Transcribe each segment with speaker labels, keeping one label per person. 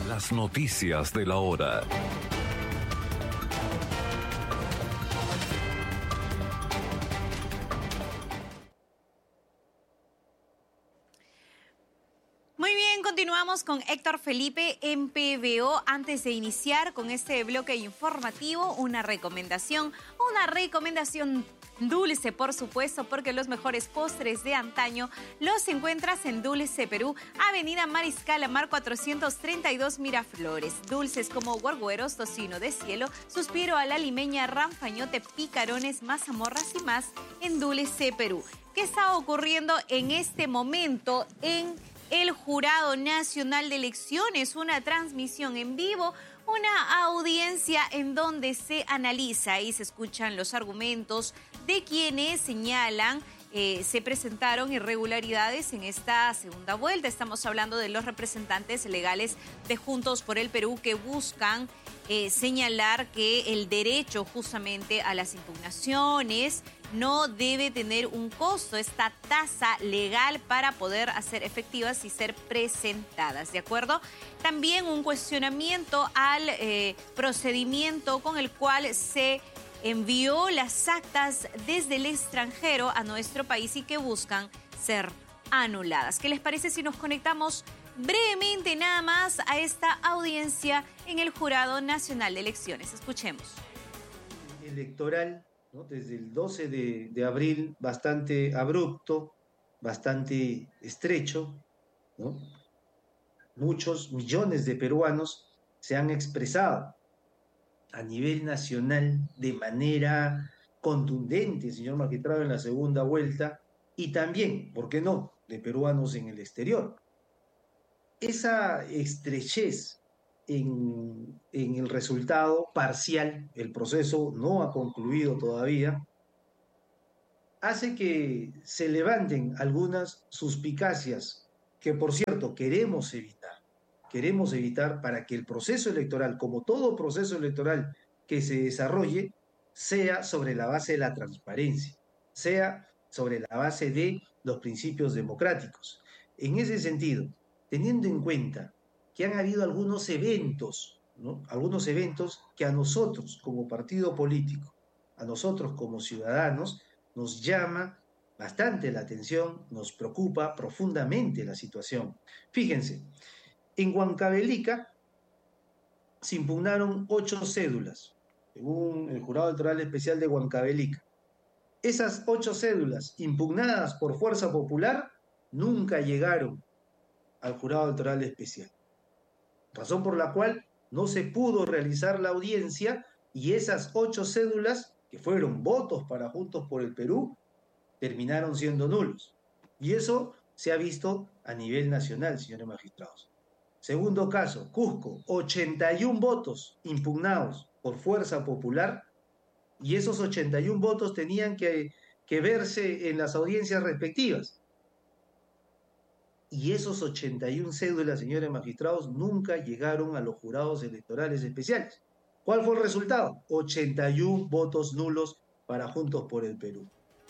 Speaker 1: Las noticias de la hora.
Speaker 2: Muy bien, continuamos con Héctor Felipe en PBO. Antes de iniciar con este bloque informativo, una recomendación dulce, por supuesto, porque los mejores postres de antaño los encuentras en Dulce Perú, Avenida Mariscal Amar 432 Miraflores. Dulces como guargueros, tocino de cielo, suspiro a la limeña, ranfañote, picarones, mazamorras y más en Dulce Perú. ¿Qué está ocurriendo en este momento en el Jurado Nacional de Elecciones? Una transmisión en vivo, una audiencia en donde se analiza y se escuchan los argumentos de quienes señalan se presentaron irregularidades en esta segunda vuelta. Estamos hablando de los representantes legales de Juntos por el Perú que buscan señalar que el derecho justamente a las impugnaciones no debe tener un costo, esta tasa legal para poder hacer efectivas y ser presentadas, ¿de acuerdo? También un cuestionamiento al procedimiento con el cual se envió las actas desde el extranjero a nuestro país y que buscan ser anuladas. ¿Qué les parece si nos conectamos brevemente nada más a esta audiencia en el Jurado Nacional de Elecciones? Escuchemos.
Speaker 3: Electoral, ¿no? Desde el 12 de abril, bastante abrupto, bastante estrecho, ¿no? Muchos millones de peruanos se han expresado a nivel nacional de manera contundente, señor magistrado, en la segunda vuelta, y también, ¿por qué no?, de peruanos en el exterior. Esa estrechez en el resultado parcial, el proceso no ha concluido todavía, hace que se levanten algunas suspicacias que, por cierto, queremos evitar. Queremos evitar para que el proceso electoral, como todo proceso electoral que se desarrolle, sea sobre la base de la transparencia, sea sobre la base de los principios democráticos. En ese sentido, teniendo en cuenta que han habido algunos eventos, ¿no? Algunos eventos que a nosotros como partido político, a nosotros como ciudadanos, nos llama bastante la atención, nos preocupa profundamente la situación. Fíjense, en Huancavelica se impugnaron 8 cédulas, según el Jurado Electoral Especial de Huancavelica. Esas 8 cédulas impugnadas por Fuerza Popular nunca llegaron al Jurado Electoral Especial, razón por la cual no se pudo realizar la audiencia y esas 8 cédulas, que fueron votos para Juntos por el Perú, terminaron siendo nulos. Y eso se ha visto a nivel nacional, señores magistrados. Segundo caso, Cusco, 81 votos impugnados por Fuerza Popular y esos 81 votos tenían que verse en las audiencias respectivas. Y esos 81 cédulas, señores magistrados, nunca llegaron a los jurados electorales especiales. ¿Cuál fue el resultado? 81 votos nulos para Juntos por el Perú.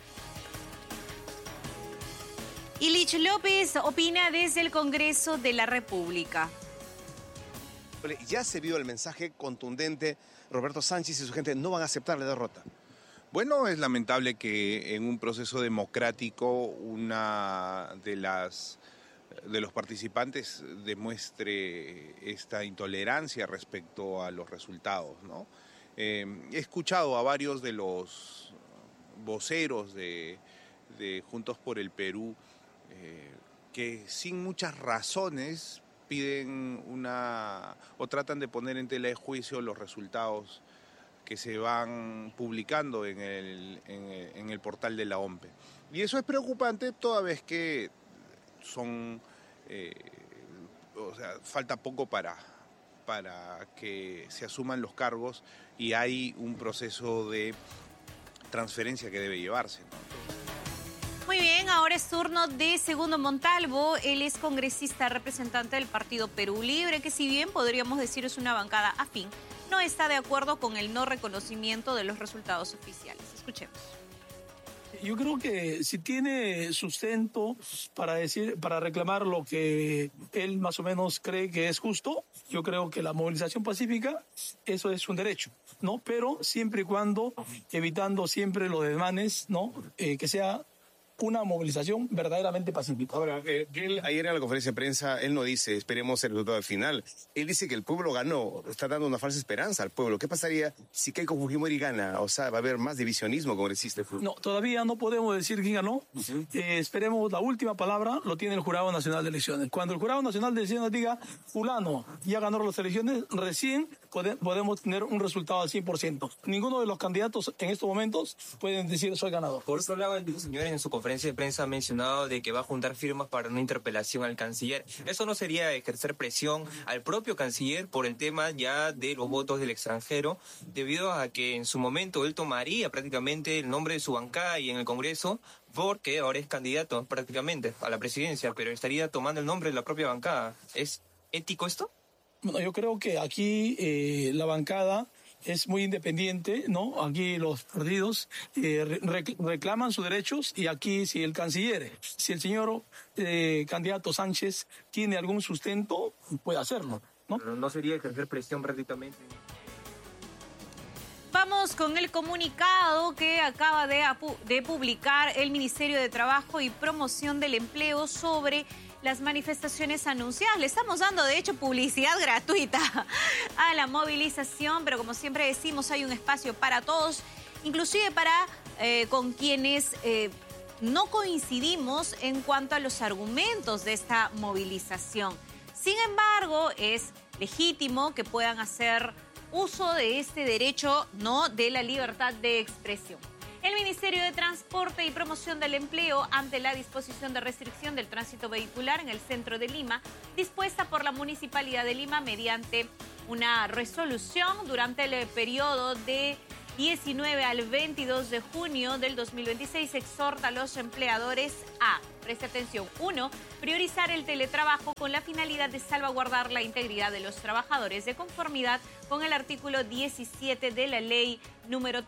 Speaker 2: Ilich López opina desde el Congreso de la República.
Speaker 4: Ya se vio el mensaje contundente. Roberto Sánchez y su gente no van a aceptar la derrota.
Speaker 5: Bueno, es lamentable que en un proceso democrático una de los participantes demuestre esta intolerancia respecto a los resultados, ¿no? He escuchado a varios de los voceros de Juntos por el Perú que sin muchas razones piden o tratan de poner en tela de juicio los resultados que se van publicando en el portal de la OMPE. Y eso es preocupante toda vez que falta poco para que se asuman los cargos y hay un proceso de transferencia que debe llevarse, ¿no?
Speaker 2: Muy bien, ahora es turno de Segundo Montalvo. Él es congresista representante del Partido Perú Libre, que si bien podríamos decir es una bancada afín, no está de acuerdo con el no reconocimiento de los resultados oficiales. Escuchemos.
Speaker 6: Yo creo que si tiene sustento para reclamar lo que él más o menos cree que es justo, yo creo que la movilización pacífica, eso es un derecho, ¿no? Pero siempre y cuando evitando siempre los desmanes, ¿no? Que sea una movilización verdaderamente pacífica.
Speaker 4: Ahora, él ayer en la conferencia de prensa, él no dice, esperemos el resultado final. Él dice que el pueblo ganó, está dando una falsa esperanza al pueblo. ¿Qué pasaría si Keiko Fujimori gana? O sea, va a haber más divisionismo congresista.
Speaker 6: No, todavía no podemos decir quién ganó. Esperemos, la última palabra lo tiene el Jurado Nacional de Elecciones. Cuando el Jurado Nacional de Elecciones diga, fulano ya ganó las elecciones, recién podemos tener un resultado al 100%. Ninguno de los candidatos en estos momentos pueden decir soy ganador.
Speaker 7: Por otro lado, el señor en su conferencia de prensa ha mencionado de que va a juntar firmas para una interpelación al canciller. ¿Eso no sería ejercer presión al propio canciller por el tema ya de los votos del extranjero, debido a que en su momento él tomaría prácticamente el nombre de su bancada y en el Congreso, porque ahora es candidato prácticamente a la presidencia, pero estaría tomando el nombre de la propia bancada? ¿Es ético esto?
Speaker 6: Bueno, yo creo que aquí la bancada es muy independiente, ¿no? Aquí los partidos reclaman sus derechos y aquí si el canciller, si el señor candidato Sánchez tiene algún sustento, puede hacerlo, ¿no?
Speaker 7: Pero no sería ejercer presión prácticamente.
Speaker 2: Vamos con el comunicado que acaba de publicar el Ministerio de Trabajo y Promoción del Empleo sobre las manifestaciones anunciadas. Le estamos dando, de hecho, publicidad gratuita a la movilización, pero como siempre decimos, hay un espacio para todos, inclusive para con quienes no coincidimos en cuanto a los argumentos de esta movilización. Sin embargo, es legítimo que puedan hacer uso de este derecho, ¿no?, de la libertad de expresión. El Ministerio de Transporte y Promoción del Empleo, ante la disposición de restricción del tránsito vehicular en el centro de Lima, dispuesta por la Municipalidad de Lima mediante una resolución durante el periodo de 19 al 22 de junio del 2026, exhorta a los empleadores a, preste atención, 1, priorizar el teletrabajo con la finalidad de salvaguardar la integridad de los trabajadores de conformidad con el artículo 17 de la ley número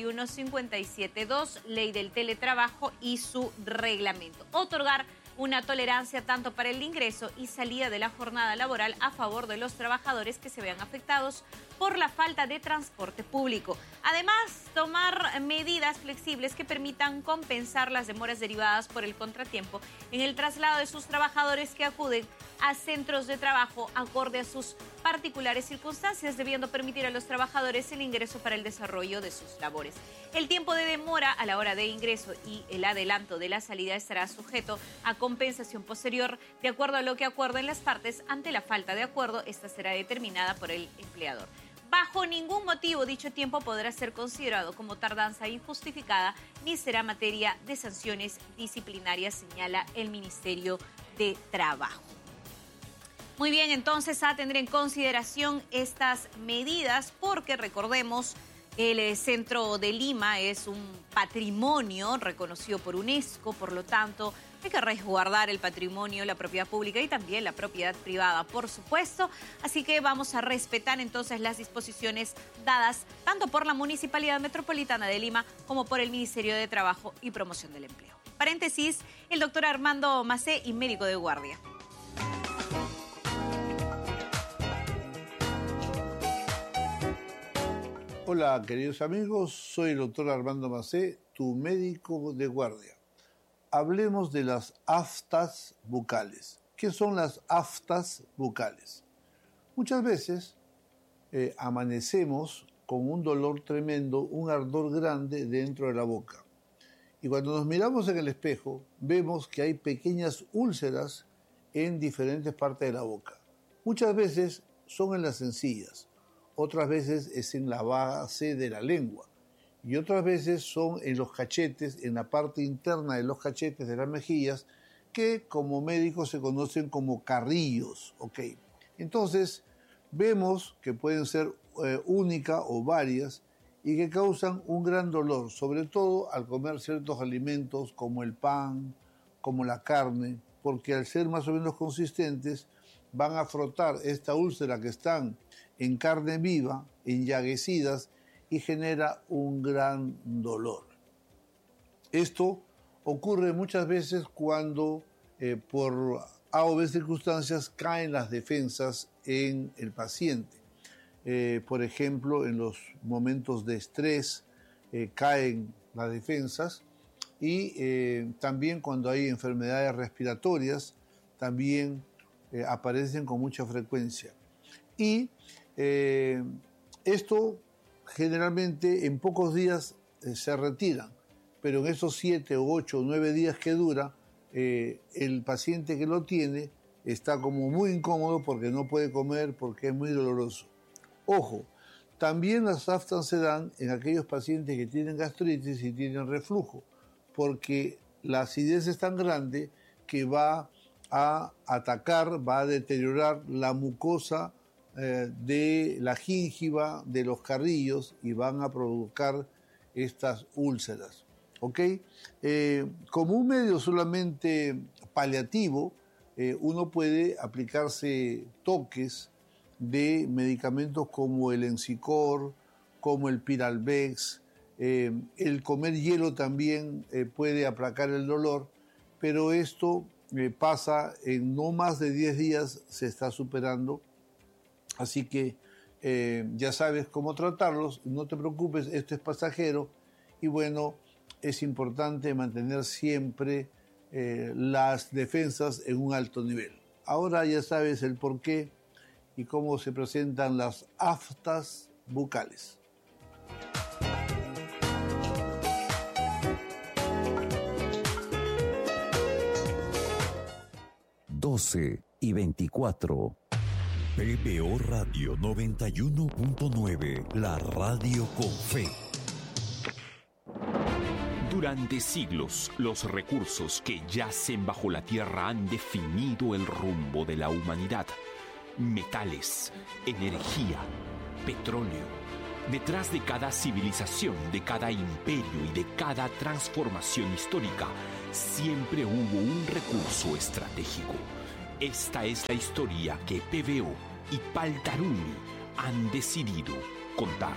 Speaker 2: 3157.2, ley del teletrabajo y su reglamento. Otorgar una tolerancia tanto para el ingreso y salida de la jornada laboral a favor de los trabajadores que se vean afectados por la falta de transporte público. Además, tomar medidas flexibles que permitan compensar las demoras derivadas por el contratiempo en el traslado de sus trabajadores que acuden a centros de trabajo acorde a sus particulares circunstancias, debiendo permitir a los trabajadores el ingreso para el desarrollo de sus labores. El tiempo de demora a la hora de ingreso y el adelanto de la salida estará sujeto a compensación posterior, de acuerdo a lo que acuerden las partes. Ante la falta de acuerdo, esta será determinada por el empleador. Bajo ningún motivo dicho tiempo podrá ser considerado como tardanza injustificada ni será materia de sanciones disciplinarias, señala el Ministerio de Trabajo. Muy bien, entonces a tener en consideración estas medidas porque recordemos, el centro de Lima es un patrimonio reconocido por UNESCO, por lo tanto hay que resguardar el patrimonio, la propiedad pública y también la propiedad privada, por supuesto. Así que vamos a respetar entonces las disposiciones dadas tanto por la Municipalidad Metropolitana de Lima como por el Ministerio de Trabajo y Promoción del Empleo. Paréntesis, el doctor Armando Macé y médico de guardia.
Speaker 8: Hola, queridos amigos, soy el doctor Armando Macé, tu médico de guardia. Hablemos de las aftas bucales. ¿Qué son las aftas bucales? Muchas veces amanecemos con un dolor tremendo, un ardor grande dentro de la boca. Y cuando nos miramos en el espejo, vemos que hay pequeñas úlceras en diferentes partes de la boca. Muchas veces son en las encías. Otras veces es en la base de la lengua y otras veces son en los cachetes, en la parte interna de los cachetes de las mejillas, que como médicos se conocen como carrillos, ¿ok? Entonces, vemos que pueden ser única o varias y que causan un gran dolor, sobre todo al comer ciertos alimentos como el pan, como la carne, porque al ser más o menos consistentes, van a frotar esta úlcera que están en carne viva, enllaguecidas, y genera un gran dolor. Esto ocurre muchas veces cuando por A o B circunstancias caen las defensas en el paciente. Por ejemplo, en los momentos de estrés caen las defensas y también cuando hay enfermedades respiratorias también aparecen con mucha frecuencia. Y esto generalmente en pocos días se retiran, pero en esos 7 o 8 o 9 días que dura, el paciente que lo tiene está como muy incómodo porque no puede comer, porque es muy doloroso. Ojo, también las aftas se dan en aquellos pacientes que tienen gastritis y tienen reflujo, porque la acidez es tan grande que va a atacar, va a deteriorar la mucosa de la gíngiva, de los carrillos, y van a provocar estas úlceras. ¿Ok? Como un medio solamente paliativo, uno puede aplicarse toques de medicamentos como el Encicor, como el Piralvex. El comer hielo también puede aplacar el dolor, pero esto pasa en no más de 10 días, se está superando. Así que ya sabes cómo tratarlos, no te preocupes, esto es pasajero. Y bueno, es importante mantener siempre las defensas en un alto nivel. Ahora ya sabes el porqué y cómo se presentan las aftas bucales.
Speaker 1: y 24.
Speaker 9: PBO Radio 91.9, la radio con fe.
Speaker 10: Durante siglos, los recursos que yacen bajo la tierra han definido el rumbo de la humanidad. Metales, energía, petróleo. Detrás de cada civilización, de cada imperio y de cada transformación histórica, siempre hubo un recurso estratégico. Esta es la historia que PBO y Paltarumi han decidido contar.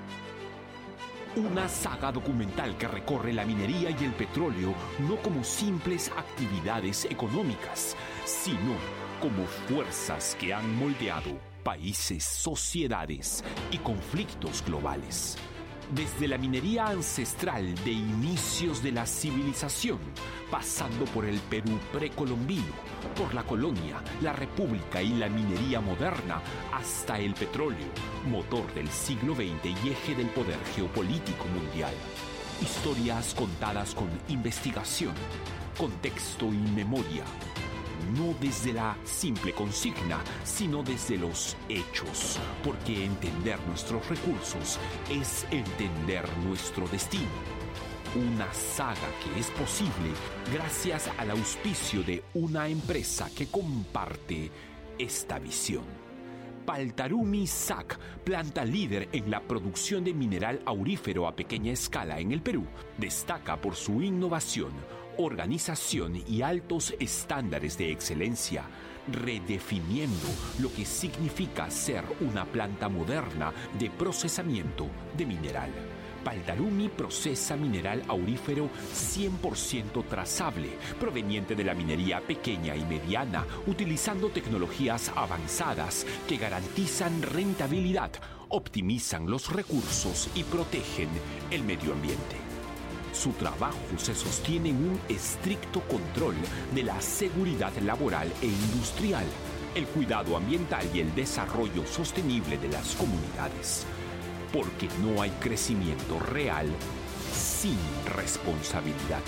Speaker 10: Una saga documental que recorre la minería y el petróleo no como simples actividades económicas, sino como fuerzas que han moldeado países, sociedades y conflictos globales. Desde la minería ancestral de inicios de la civilización, pasando por el Perú precolombino, por la colonia, la república y la minería moderna, hasta el petróleo, motor del siglo XX y eje del poder geopolítico mundial. Historias contadas con investigación, contexto y memoria. No desde la simple consigna, sino desde los hechos, porque entender nuestros recursos es entender nuestro destino. Una saga que es posible gracias al auspicio de una empresa que comparte esta visión. Paltarumi SAC, planta líder en la producción de mineral aurífero a pequeña escala en el Perú, destaca por su innovación, organización y altos estándares de excelencia, redefiniendo lo que significa ser una planta moderna de procesamiento de mineral. Paltarumi procesa mineral aurífero 100% trazable, proveniente de la minería pequeña y mediana, utilizando tecnologías avanzadas que garantizan rentabilidad, optimizan los recursos y protegen el medio ambiente. Su trabajo se sostiene en un estricto control de la seguridad laboral e industrial, el cuidado ambiental y el desarrollo sostenible de las comunidades. Porque no hay crecimiento real sin responsabilidad.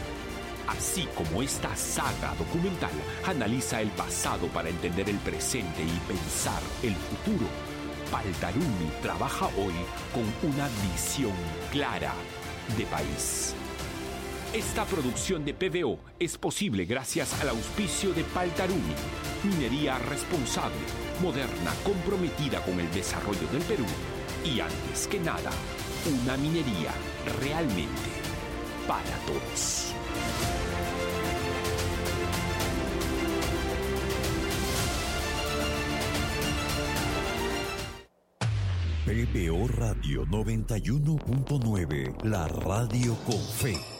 Speaker 10: Así como esta saga documental analiza el pasado para entender el presente y pensar el futuro, Paltarumi trabaja hoy con una visión clara de país. Esta producción de PBO es posible gracias al auspicio de Paltarumi, minería responsable, moderna, comprometida con el desarrollo del Perú y, antes que nada, una minería realmente para todos.
Speaker 9: PBO Radio 91.9, la radio con fe.